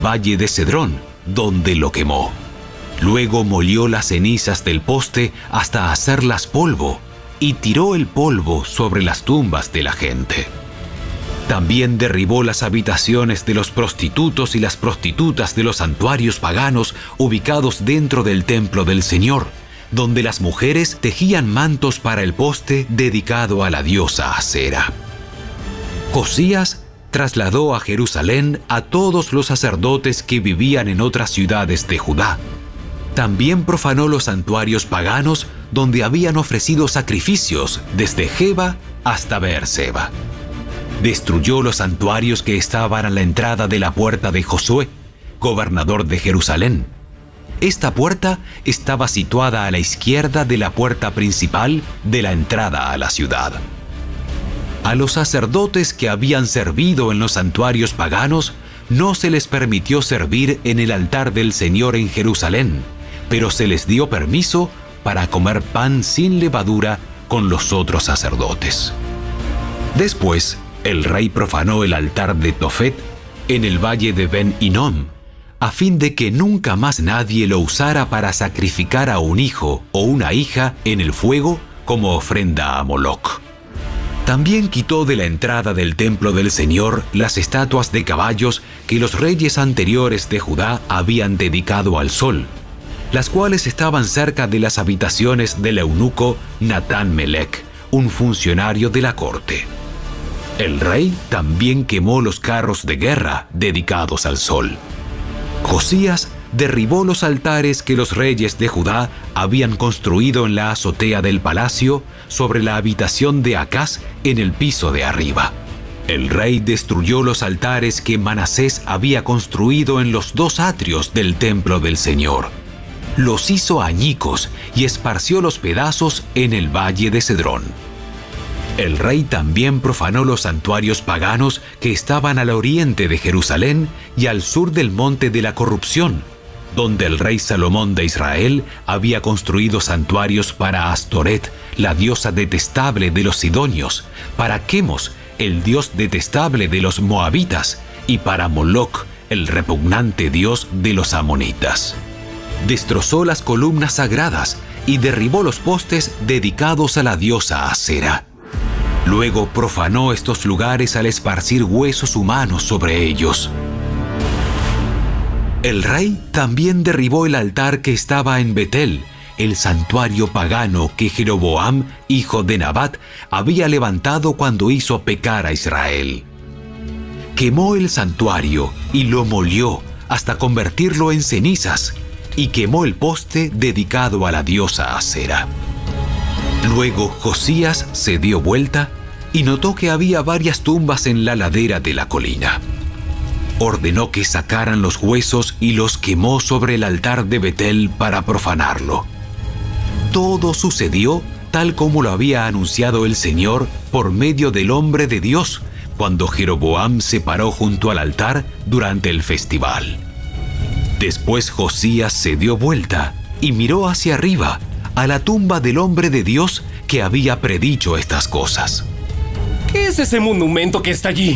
valle de Cedrón, donde lo quemó. Luego molió las cenizas del poste hasta hacerlas polvo y tiró el polvo sobre las tumbas de la gente. También derribó las habitaciones de los prostitutos y las prostitutas de los santuarios paganos ubicados dentro del templo del Señor, donde las mujeres tejían mantos para el poste dedicado a la diosa Acera. Josías trasladó a Jerusalén a todos los sacerdotes que vivían en otras ciudades de Judá. También profanó los santuarios paganos donde habían ofrecido sacrificios desde Geba hasta Beerseba. Destruyó los santuarios que estaban a la entrada de la puerta de Josué, gobernador de Jerusalén. Esta puerta estaba situada a la izquierda de la puerta principal de la entrada a la ciudad. A los sacerdotes que habían servido en los santuarios paganos no se les permitió servir en el altar del Señor en Jerusalén, pero se les dio permiso para comer pan sin levadura con los otros sacerdotes. Después, el rey profanó el altar de Tofet en el valle de Ben Hinnom, a fin de que nunca más nadie lo usara para sacrificar a un hijo o una hija en el fuego como ofrenda a Moloc. También quitó de la entrada del templo del Señor las estatuas de caballos que los reyes anteriores de Judá habían dedicado al sol, las cuales estaban cerca de las habitaciones del eunuco Natán Melech, un funcionario de la corte. El rey también quemó los carros de guerra dedicados al sol. Josías derribó los altares que los reyes de Judá habían construido en la azotea del palacio sobre la habitación de Acaz en el piso de arriba. El rey destruyó los altares que Manasés había construido en los dos atrios del templo del Señor. Los hizo añicos y esparció los pedazos en el valle de Cedrón. El rey también profanó los santuarios paganos que estaban al oriente de Jerusalén y al sur del monte de la corrupción, donde el rey Salomón de Israel había construido santuarios para Astoret, la diosa detestable de los sidonios, para Quemos, el dios detestable de los moabitas, y para Moloc, el repugnante dios de los amonitas. Destrozó las columnas sagradas y derribó los postes dedicados a la diosa Acera. Luego profanó estos lugares al esparcir huesos humanos sobre ellos. El rey también derribó el altar que estaba en Betel, el santuario pagano que Jeroboam, hijo de Nabat, había levantado cuando hizo pecar a Israel. Quemó el santuario y lo molió hasta convertirlo en cenizas, y quemó el poste dedicado a la diosa Acera. Luego Josías se dio vuelta y notó que había varias tumbas en la ladera de la colina. Ordenó que sacaran los huesos y los quemó sobre el altar de Betel para profanarlo. Todo sucedió tal como lo había anunciado el Señor por medio del hombre de Dios, cuando Jeroboam se paró junto al altar durante el festival. Después Josías se dio vuelta y miró hacia arriba, a la tumba del hombre de Dios que había predicho estas cosas. ¿Qué es ese monumento que está allí?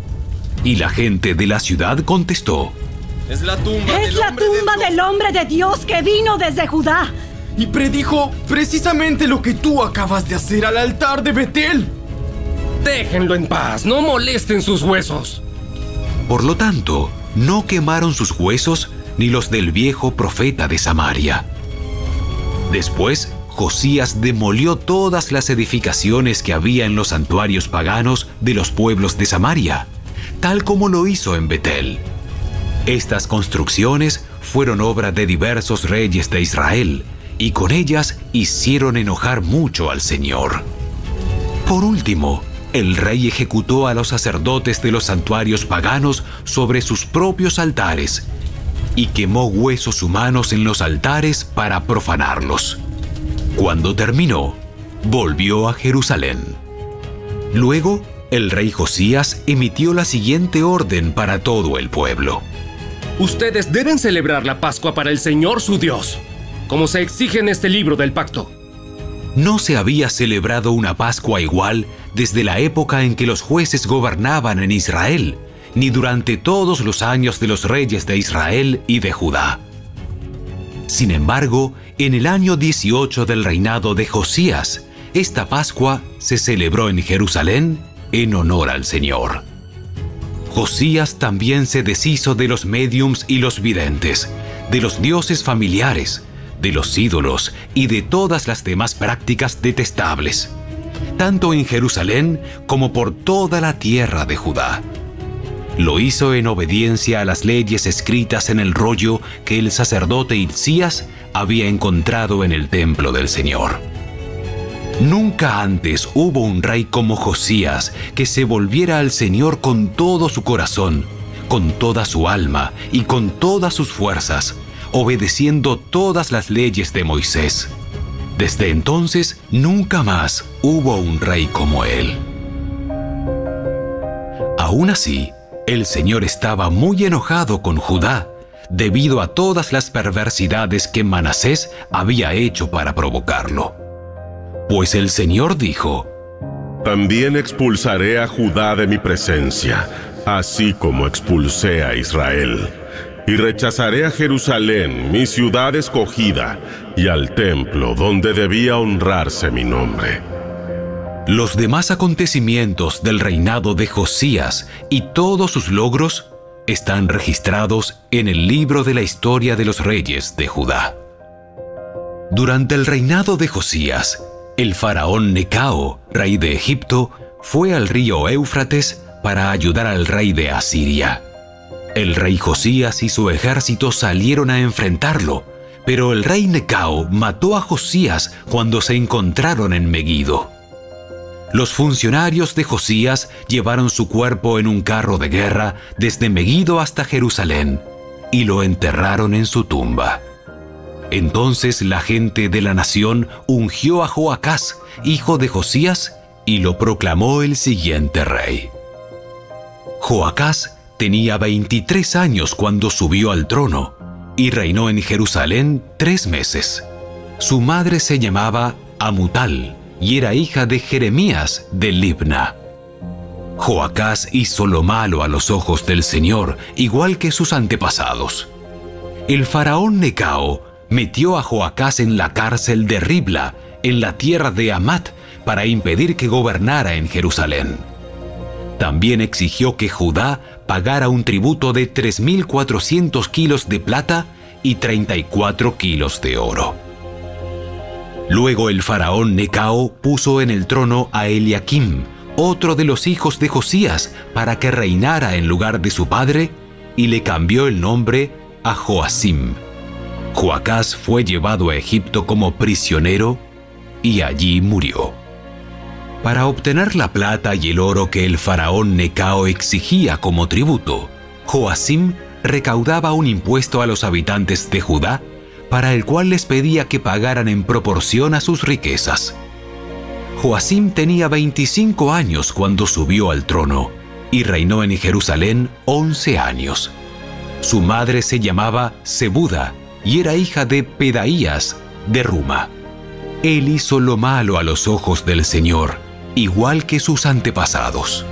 Y la gente de la ciudad contestó: Es la tumba del hombre de Dios que vino desde Judá. Y predijo precisamente lo que tú acabas de hacer al altar de Betel. Déjenlo en paz, no molesten sus huesos. Por lo tanto, no quemaron sus huesos ni los del viejo profeta de Samaria. Después, Josías demolió todas las edificaciones que había en los santuarios paganos de los pueblos de Samaria, tal como lo hizo en Betel. Estas construcciones fueron obra de diversos reyes de Israel, y con ellas hicieron enojar mucho al Señor. Por último, el rey ejecutó a los sacerdotes de los santuarios paganos sobre sus propios altares, y quemó huesos humanos en los altares para profanarlos. Cuando terminó, volvió a Jerusalén. Luego, el rey Josías emitió la siguiente orden para todo el pueblo: Ustedes deben celebrar la Pascua para el Señor su Dios, como se exige en este libro del pacto. No se había celebrado una Pascua igual desde la época en que los jueces gobernaban en Israel, ni durante todos los años de los reyes de Israel y de Judá. Sin embargo, en el año 18 del reinado de Josías, esta Pascua se celebró en Jerusalén en honor al Señor. Josías también se deshizo de los médiums y los videntes, de los dioses familiares, de los ídolos y de todas las demás prácticas detestables, tanto en Jerusalén como por toda la tierra de Judá. Lo hizo en obediencia a las leyes escritas en el rollo que el sacerdote Hilcías había encontrado en el templo del Señor. Nunca antes hubo un rey como Josías que se volviera al Señor con todo su corazón, con toda su alma y con todas sus fuerzas, obedeciendo todas las leyes de Moisés. Desde entonces, nunca más hubo un rey como él. Aún así, el Señor estaba muy enojado con Judá, debido a todas las perversidades que Manasés había hecho para provocarlo. Pues el Señor dijo: También expulsaré a Judá de mi presencia, así como expulsé a Israel. Y rechazaré a Jerusalén, mi ciudad escogida, y al templo donde debía honrarse mi nombre. Los demás acontecimientos del reinado de Josías y todos sus logros están registrados en el libro de la historia de los reyes de Judá. Durante el reinado de Josías, el faraón Necao, rey de Egipto, fue al río Éufrates para ayudar al rey de Asiria. El rey Josías y su ejército salieron a enfrentarlo, pero el rey Necao mató a Josías cuando se encontraron en Meguido. Los funcionarios de Josías llevaron su cuerpo en un carro de guerra desde Meguido hasta Jerusalén y lo enterraron en su tumba. Entonces la gente de la nación ungió a Joacás, hijo de Josías, y lo proclamó el siguiente rey. Joacás tenía 23 años cuando subió al trono y reinó en Jerusalén 3 meses. Su madre se llamaba Amutal y era hija de Jeremías de Libna. Joacás hizo lo malo a los ojos del Señor, igual que sus antepasados. El faraón Necao metió a Joacás en la cárcel de Ribla, en la tierra de Hamat, para impedir que gobernara en Jerusalén. También exigió que Judá pagara un tributo de 3.400 kilos de plata y 34 kilos de oro. Luego el faraón Necao puso en el trono a Eliakim, otro de los hijos de Josías, para que reinara en lugar de su padre, y le cambió el nombre a Joacim. Joacás fue llevado a Egipto como prisionero y allí murió. Para obtener la plata y el oro que el faraón Necao exigía como tributo, Joacim recaudaba un impuesto a los habitantes de Judá, para el cual les pedía que pagaran en proporción a sus riquezas. Joacim tenía 25 años cuando subió al trono y reinó en Jerusalén 11 años. Su madre se llamaba Zebuda y era hija de Pedaías de Ruma. Él hizo lo malo a los ojos del Señor, igual que sus antepasados.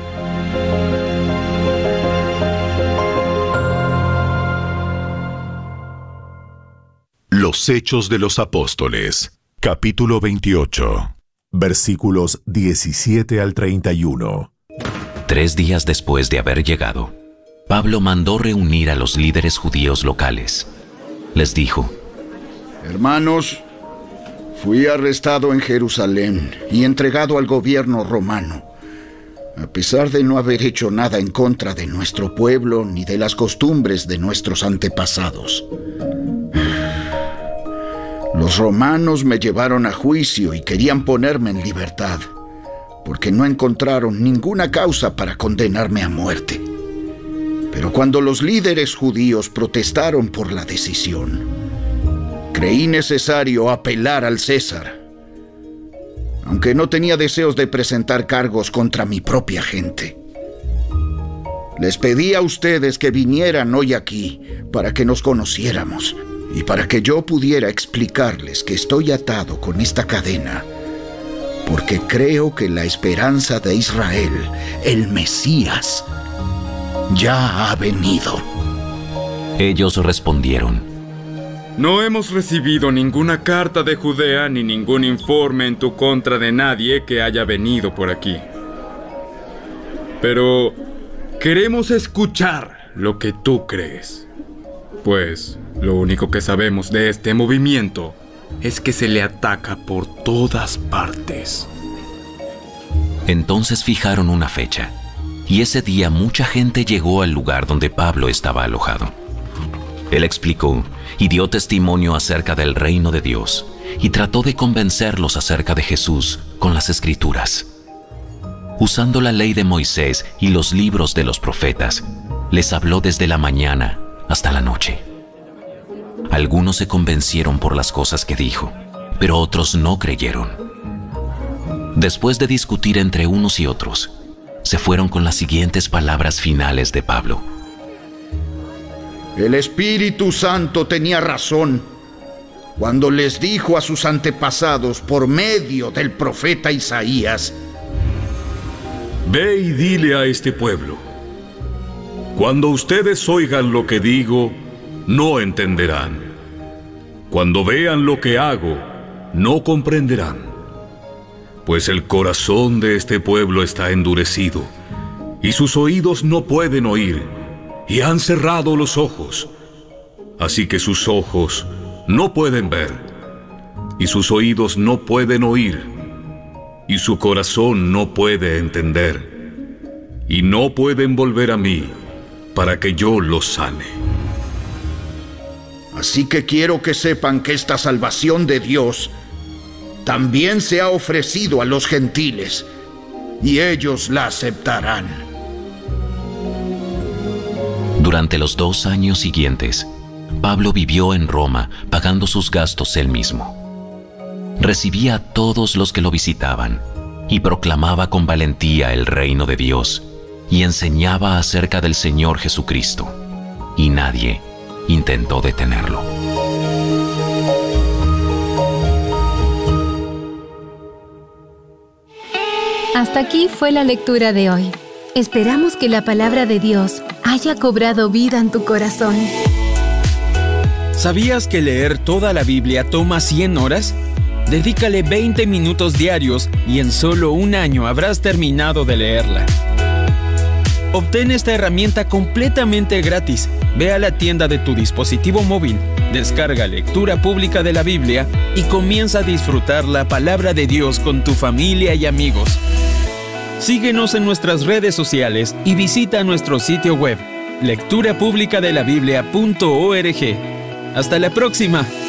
Los Hechos de los Apóstoles, capítulo 28, versículos 17 al 31. 3 días después de haber llegado, Pablo mandó reunir a los líderes judíos locales. Les dijo: Hermanos, fui arrestado en Jerusalén y entregado al gobierno romano, a pesar de no haber hecho nada en contra de nuestro pueblo ni de las costumbres de nuestros antepasados. Los romanos me llevaron a juicio y querían ponerme en libertad, porque no encontraron ninguna causa para condenarme a muerte. Pero cuando los líderes judíos protestaron por la decisión, creí necesario apelar al César, aunque no tenía deseos de presentar cargos contra mi propia gente. Les pedí a ustedes que vinieran hoy aquí para que nos conociéramos y para que yo pudiera explicarles que estoy atado con esta cadena, porque creo que la esperanza de Israel, el Mesías, ya ha venido. Ellos respondieron: No hemos recibido ninguna carta de Judea ni ningún informe en tu contra de nadie que haya venido por aquí. Pero queremos escuchar lo que tú crees. Pues lo único que sabemos de este movimiento es que se le ataca por todas partes. Entonces fijaron una fecha, y ese día mucha gente llegó al lugar donde Pablo estaba alojado. Él explicó y dio testimonio acerca del reino de Dios, y trató de convencerlos acerca de Jesús con las Escrituras. Usando la ley de Moisés y los libros de los profetas, les habló desde la mañana hasta la noche. Algunos se convencieron por las cosas que dijo, pero otros no creyeron. Después de discutir entre unos y otros, se fueron con las siguientes palabras finales de Pablo: El Espíritu Santo tenía razón cuando les dijo a sus antepasados por medio del profeta Isaías: Ve y dile a este pueblo: cuando ustedes oigan lo que digo, no entenderán. Cuando vean lo que hago, no comprenderán. Pues el corazón de este pueblo está endurecido, y sus oídos no pueden oír, y han cerrado los ojos. Así que sus ojos no pueden ver, y sus oídos no pueden oír, y su corazón no puede entender, y no pueden volver a mí para que yo los sane. Así que quiero que sepan que esta salvación de Dios también se ha ofrecido a los gentiles, y ellos la aceptarán. Durante los 2 años siguientes, Pablo vivió en Roma pagando sus gastos él mismo. Recibía a todos los que lo visitaban y proclamaba con valentía el reino de Dios y enseñaba acerca del Señor Jesucristo, y nadie intentó detenerlo. Hasta aquí fue la lectura de hoy. Esperamos que la palabra de Dios haya cobrado vida en tu corazón. ¿Sabías que leer toda la Biblia toma 100 horas? Dedícale 20 minutos diarios y en solo 1 año habrás terminado de leerla. Obtén esta herramienta completamente gratis. Ve a la tienda de tu dispositivo móvil, descarga Lectura Pública de la Biblia y comienza a disfrutar la palabra de Dios con tu familia y amigos. Síguenos en nuestras redes sociales y visita nuestro sitio web, lecturapublicadelabiblia.org. ¡Hasta la próxima!